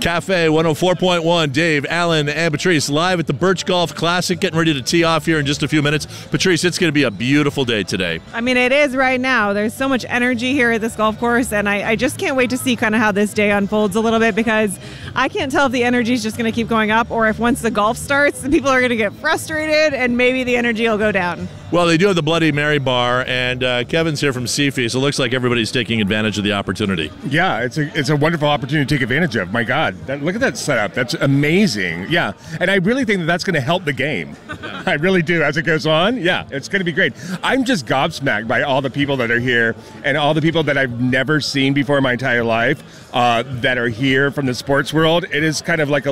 Cafe 104.1, Dave, Alan, and Patrice live at the Birch Golf Classic, getting ready to tee off here in just a few minutes. Patrice, it's going to be a beautiful day today. I mean, it is right now. There's so much energy here at this golf course, and I just can't wait to see kind of how this day unfolds a little bit, because I can't tell if the energy is just going to keep going up or if once the golf starts, the people are going to get frustrated and maybe the energy will go down. Well, they do have the Bloody Mary bar, and Kevin's here from Seafeast, so it looks like everybody's taking advantage of the opportunity. Yeah, it's a wonderful opportunity to take advantage of. My God, look at that setup. That's amazing. Yeah, and I really think that's going to help the game. I really do. As it goes on, yeah, it's going to be great. I'm just gobsmacked by all the people that are here and all the people that I've never seen before in my entire life that are here from the sports world. It is kind of like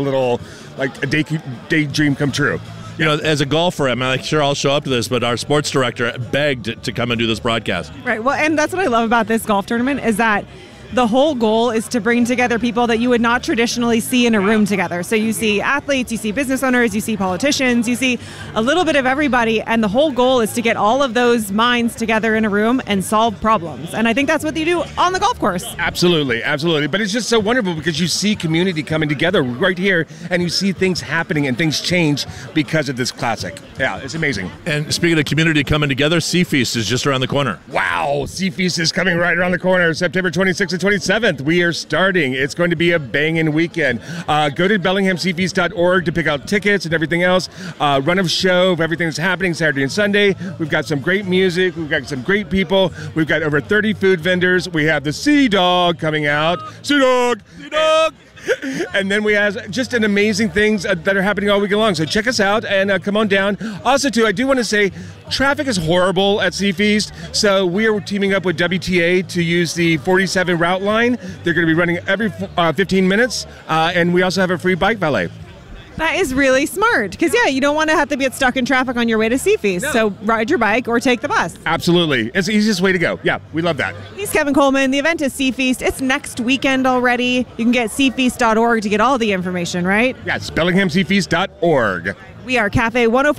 a daydream come true. You know, as a golfer, I'm sure I'll show up to this, but our sports director begged to come and do this broadcast. Right. Well, and that's what I love about this golf tournament is that the whole goal is to bring together people that you would not traditionally see in a room together. So you see athletes, you see business owners, you see politicians, you see a little bit of everybody, and the whole goal is to get all of those minds together in a room and solve problems. And I think that's what you do on the golf course. Absolutely, absolutely. But it's just so wonderful because you see community coming together right here, and you see things happening and things change because of this classic. Yeah, it's amazing. And speaking of community coming together, Seafeast is just around the corner. Wow, Seafeast is coming right around the corner, September 26th and 27th. We are starting. It's going to be a banging weekend. Go to BellinghamSeafeast.org to pick out tickets and everything else. Run of show of everything that's happening Saturday and Sunday. We've got some great music. We've got some great people. We've got over 30 food vendors. We have the Sea Dog coming out. Sea Dog! Sea Dog! And then we have just an amazing things that are happening all week long. So check us out and come on down. Also, too, I do want to say traffic is horrible at Seafeast. So we are teaming up with WTA to use the 47 route line. They're going to be running every 15 minutes. And we also have a free bike valet. That is really smart because, yeah, you don't want to have to get stuck in traffic on your way to Seafeast. No. So ride your bike or take the bus. Absolutely. It's the easiest way to go. Yeah, we love that. He's Kevin Coleman. The event is Seafeast. It's next weekend already. You can get seafeast.org to get all the information, right? Yes, BellinghamSeafeast.org. We are Cafe 104.